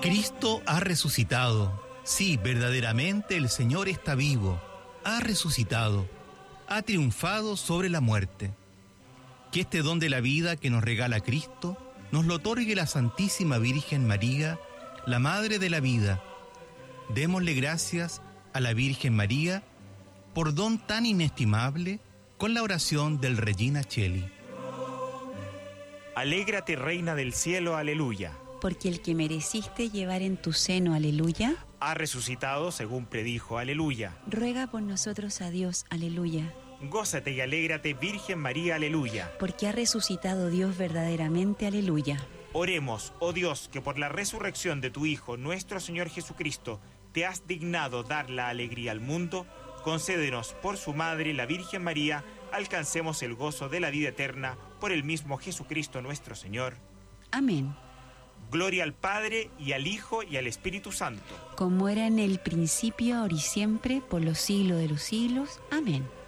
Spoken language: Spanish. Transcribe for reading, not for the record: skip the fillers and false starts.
Cristo ha resucitado. Sí, verdaderamente el Señor está vivo. Ha resucitado. Ha triunfado sobre la muerte. Que este don de la vida que nos regala Cristo nos lo otorgue la Santísima Virgen María, la Madre de la Vida. Démosle gracias a la Virgen María por don tan inestimable con la oración del Regina Coeli. Alégrate, Reina del Cielo, aleluya. Porque el que mereciste llevar en tu seno, aleluya, Ha resucitado según predijo, aleluya. ruega por nosotros a Dios, aleluya. Gózate y alégrate, Virgen María, aleluya. Porque ha resucitado Dios verdaderamente, aleluya. Oremos, oh Dios, que por la resurrección de tu Hijo, nuestro Señor Jesucristo, te has dignado dar la alegría al mundo. Concédenos por su Madre, la Virgen María, alcancemos el gozo de la vida eterna por el mismo Jesucristo nuestro Señor. Amén. Gloria al Padre, y al Hijo, y al Espíritu Santo. Como era en el principio, ahora y siempre, por los siglos de los siglos. Amén.